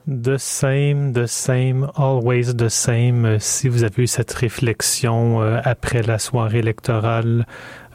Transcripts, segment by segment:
The same, always the same. Si vous avez eu cette réflexion après la soirée électorale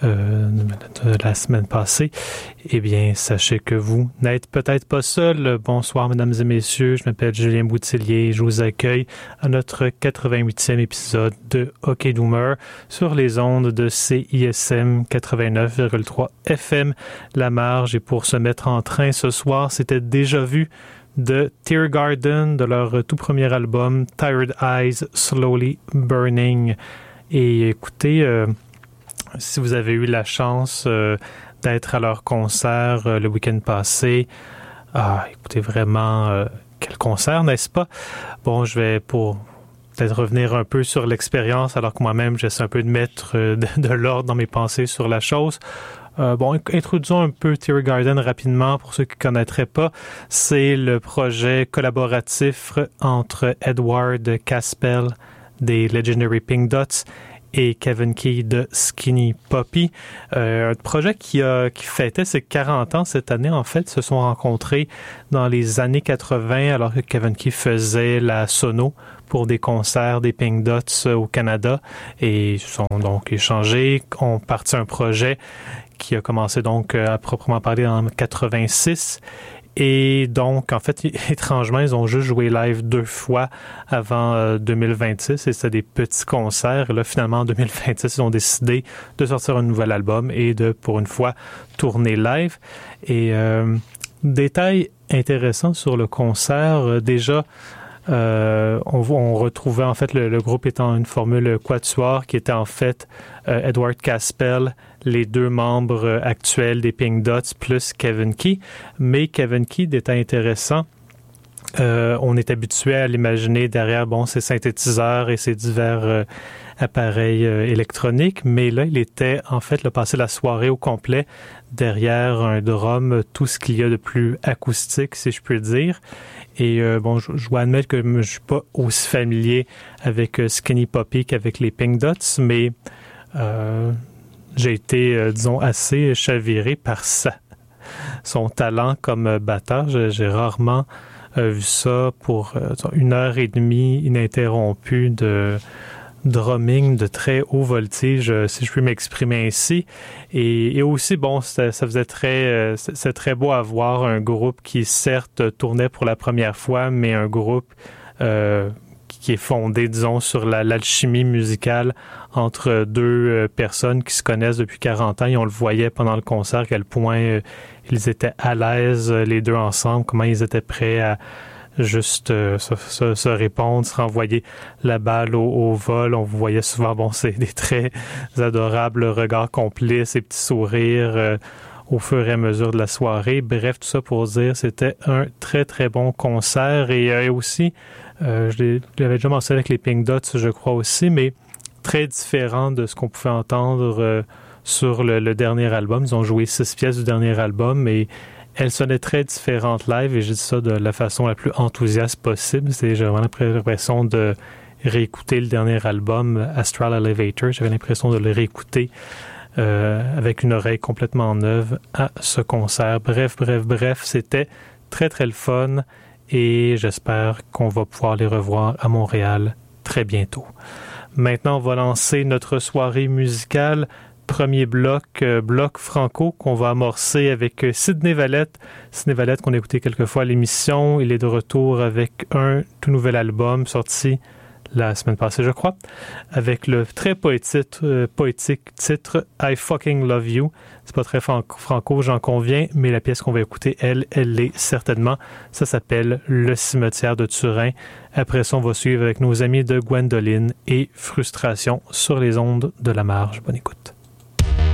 de la semaine passée, eh bien, sachez que vous n'êtes peut-être pas seul. Bonsoir, mesdames et messieurs. Je m'appelle Julien Boutillier et je vous accueille à notre 88e épisode de Hockey Doomer sur les ondes de CISM 89,3 FM La Marge. Et pour se mettre en train ce soir, c'était déjà vu de Teargarden, de leur tout premier album Tired Eyes Slowly Burning. Et écoutez, si vous avez eu la chance d'être à leur concert le week-end passé, écoutez, vraiment, quel concert, n'est-ce pas? Bon, je vais peut-être revenir un peu sur l'expérience, alors que moi-même, j'essaie un peu de mettre de l'ordre dans mes pensées sur la chose. Introduisons un peu Teargarden rapidement pour ceux qui ne connaîtraient pas. C'est le projet collaboratif entre Edward Caspel des Legendary Pink Dots et Kevin Key de Skinny Puppy. Un projet qui fêtait ses 40 ans cette année. En fait, se sont rencontrés dans les années 80 alors que Kevin Key faisait la sono pour des concerts des Pink Dots au Canada et ils se sont donc échangés, ont parti un projet qui a commencé donc à proprement parler en 86. Et donc, en fait, étrangement, ils ont juste joué live 2 fois avant 2026 et c'était des petits concerts. Et là, finalement, en 2026, ils ont décidé de sortir un nouvel album et de, pour une fois, tourner live. Et détail intéressant sur le concert, déjà, on retrouvait en fait le groupe étant une formule quatuor qui était en fait Edward Caspel, les 2 membres actuels des Pink Dots plus Kevin Key. Mais Kevin Key, détail intéressant, on est habitué à l'imaginer derrière ses synthétiseurs et ses divers appareils électroniques, mais là, il était en fait passé la soirée au complet derrière un drum, tout ce qu'il y a de plus acoustique, si je puis dire. Et je dois admettre que je ne suis pas aussi familier avec Skinny Puppy qu'avec les Pink Dots, mais j'ai été, assez chaviré par son talent comme batteur. J'ai rarement vu ça pour 1h30 ininterrompue de drumming de très haut voltige, si je puis m'exprimer ainsi. Et aussi, ça faisait c'est très beau à voir un groupe qui, certes, tournait pour la première fois, mais un groupe qui est fondé, sur l'alchimie musicale entre 2 personnes qui se connaissent depuis 40 ans. Et on le voyait pendant le concert, à quel point ils étaient à l'aise, les 2 ensemble, comment ils étaient prêts à juste se répondre, se renvoyer la balle au vol. On voyait souvent, c'est des très adorables regards complices et petits sourires au fur et à mesure de la soirée. Bref, tout ça pour dire, c'était un très, très bon concert. Et aussi, je l'avais déjà mentionné avec les Pink Dots, je crois aussi, mais très différent de ce qu'on pouvait entendre sur le dernier album. Ils ont joué 6 pièces du dernier album, mais elles sonnaient très différentes live, et j'ai dit ça de la façon la plus enthousiaste possible. J'ai vraiment l'impression de réécouter le dernier album, Astral Elevator. J'avais l'impression de le réécouter avec une oreille complètement neuve à ce concert. Bref, c'était très, très le fun, et j'espère qu'on va pouvoir les revoir à Montréal très bientôt. Maintenant, on va lancer notre soirée musicale. Premier bloc franco qu'on va amorcer avec Sidney Valette. Sidney Valette qu'on a écouté quelques fois à l'émission. Il est de retour avec un tout nouvel album sorti la semaine passée, je crois, avec le très poétique titre I Fucking Love You. C'est pas très franco, j'en conviens, mais la pièce qu'on va écouter, elle l'est certainement. Ça s'appelle Le Cimetière de Turin. Après ça, on va suivre avec nos amis de Gwendoline et Frustration sur les ondes de la marge. Bonne écoute.